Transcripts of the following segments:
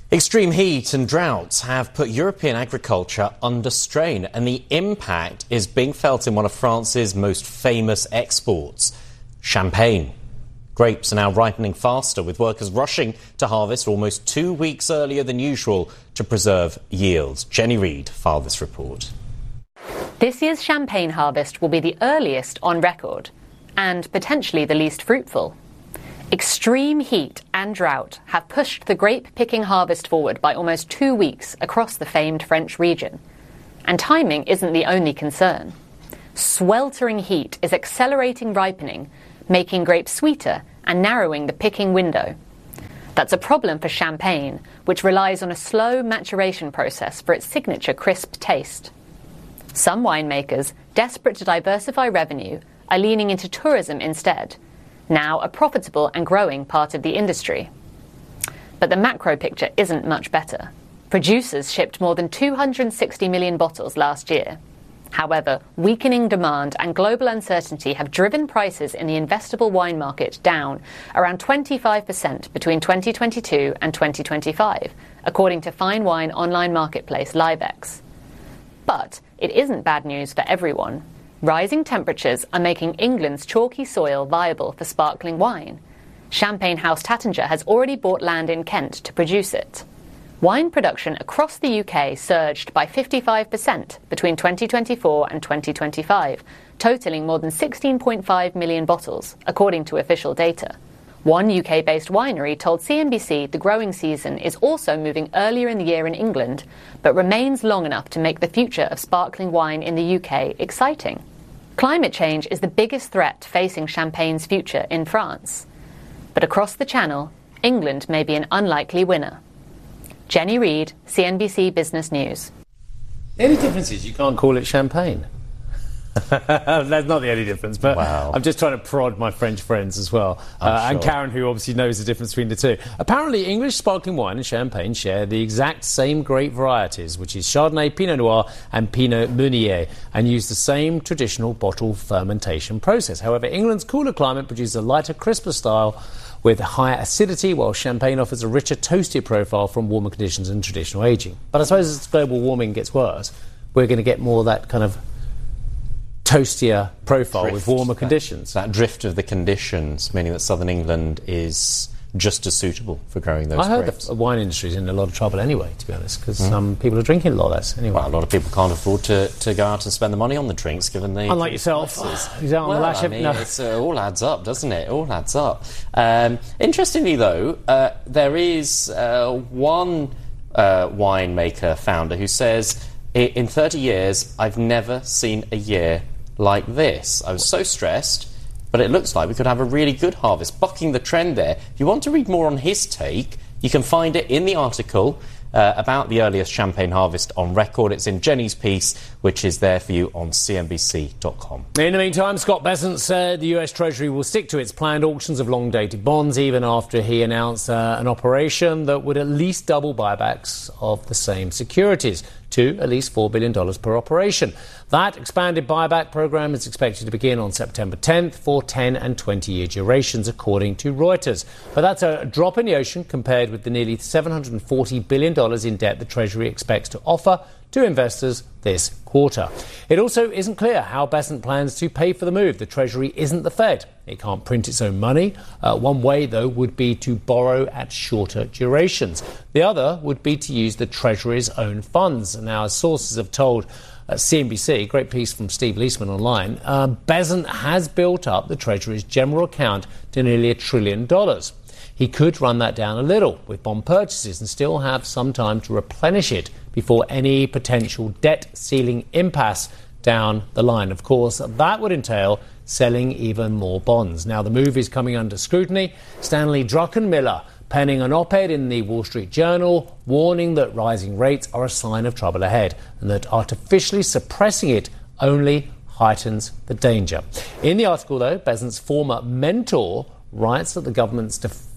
Extreme heat and droughts have put European agriculture under strain, and the impact is being felt in one of France's most famous exports, champagne. Grapes are now ripening faster, with workers rushing to harvest almost 2 weeks earlier than usual to preserve yields. Jenny Reid filed this report. This year's champagne harvest will be the earliest on record and potentially the least fruitful. Extreme heat and drought have pushed the grape-picking harvest forward by almost 2 weeks across the famed French region. And timing isn't the only concern. Sweltering heat is accelerating ripening, making grapes sweeter and narrowing the picking window. That's a problem for champagne, which relies on a slow maturation process for its signature crisp taste. Some winemakers, desperate to diversify revenue, are leaning into tourism instead, now a profitable and growing part of the industry. But the macro picture isn't much better. Producers shipped more than 260 million bottles last year. However, weakening demand and global uncertainty have driven prices in the investable wine market down around 25% between 2022 and 2025, according to fine wine online marketplace Livex. But it isn't bad news for everyone. Rising temperatures are making England's chalky soil viable for sparkling wine. Champagne house Taittinger has already bought land in Kent to produce it. Wine production across the UK surged by 55% between 2024 and 2025, totalling more than 16.5 million bottles, according to official data. One UK-based winery told CNBC the growing season is also moving earlier in the year in England, but remains long enough to make the future of sparkling wine in the UK exciting. Climate change is the biggest threat facing champagne's future in France. But across the Channel, England may be an unlikely winner. Jenny Reid, CNBC Business News. The only difference is you can't call it champagne. That's not the only difference, but wow. I'm just trying to prod my French friends as well. Sure. And Karen, who obviously knows the difference between the two. Apparently, English sparkling wine and champagne share the exact same grape varieties, which is Chardonnay, Pinot Noir and Pinot Meunier, and use the same traditional bottle fermentation process. However, England's cooler climate produces a lighter, crisper style with higher acidity, while champagne offers a richer, toasty profile from warmer conditions and traditional aging. But I suppose as global warming gets worse, we're going to get more of that kind of toastier profile drift, with warmer conditions. That drift of the conditions, meaning that southern England is just as suitable for growing those grapes. I heard the wine industry is in a lot of trouble anyway, to be honest, because people are drinking a lot less anyway. Well, a lot of people can't afford to go out and spend the money on the drinks, given the... Unlike yourself. It all adds up, doesn't it? It all adds up. Interestingly, though, there is one winemaker founder who says, in 30 years, I've never seen a year like this. I was so stressed, but it looks like we could have a really good harvest, bucking the trend there. If you want to read more on his take, you can find it in the article about the earliest champagne harvest on record. It's in Jenny's piece, which is there for you on cnbc.com. In the meantime, Scott Bessent said the US Treasury will stick to its planned auctions of long-dated bonds, even after he announced an operation that would at least double buybacks of the same securities to at least $4 billion per operation. That expanded buyback program is expected to begin on September 10th for 10 and 20-year durations, according to Reuters. But that's a drop in the ocean compared with the nearly $740 billion in debt the Treasury expects to offer to investors this quarter. It also isn't clear how Bessent plans to pay for the move. The Treasury isn't the Fed. It can't print its own money. One way, though, would be to borrow at shorter durations. The other would be to use the Treasury's own funds. Now, as sources have told CNBC, great piece from Steve Leisman online, Bessent has built up the Treasury's general account to nearly $1 trillion. He could run that down a little with bond purchases and still have some time to replenish it before any potential debt ceiling impasse down the line. Of course, that would entail selling even more bonds. Now, the move is coming under scrutiny. Stanley Druckenmiller penning an op-ed in the Wall Street Journal warning that rising rates are a sign of trouble ahead and that artificially suppressing it only heightens the danger. In the article, though, Bessent's former mentor writes that governments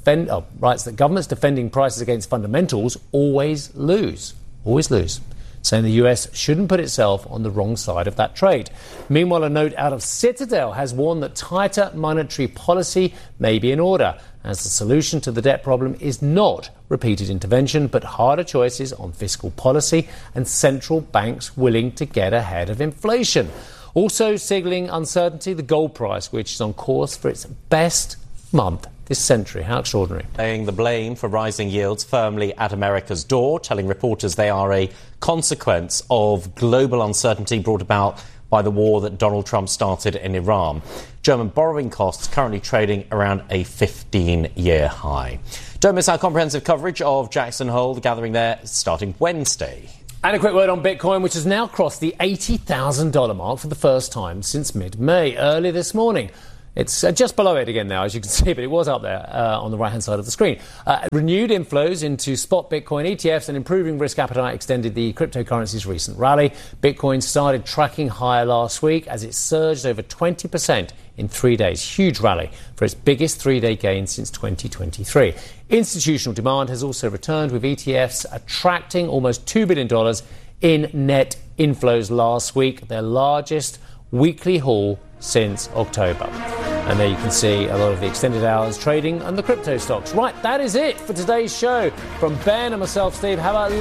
defending prices against fundamentals always lose, saying the US shouldn't put itself on the wrong side of that trade. Meanwhile, a note out of Citadel has warned that tighter monetary policy may be in order as the solution to the debt problem is not repeated intervention, but harder choices on fiscal policy and central banks willing to get ahead of inflation. Also signalling uncertainty, the gold price, which is on course for its best month this century. How extraordinary. Laying the blame for rising yields firmly at America's door, telling reporters they are a consequence of global uncertainty brought about by the war that Donald Trump started in Iran. German borrowing costs currently trading around a 15-year high. Don't miss our comprehensive coverage of Jackson Hole, the gathering there starting Wednesday. And a quick word on Bitcoin, which has now crossed the $80,000 mark for the first time since mid-May. Early this morning, it's just below it again now, as you can see, but it was up there on the right-hand side of the screen. Renewed inflows into spot Bitcoin ETFs and improving risk appetite extended the cryptocurrency's recent rally. Bitcoin started tracking higher last week as it surged over 20% in 3 days. Huge rally for its biggest three-day gain since 2023. Institutional demand has also returned, with ETFs attracting almost $2 billion in net inflows last week, their largest weekly haul since October. And there you can see a lot of the extended hours trading and the crypto stocks. Right, that is it for today's show. From Ben and myself, Steve, how about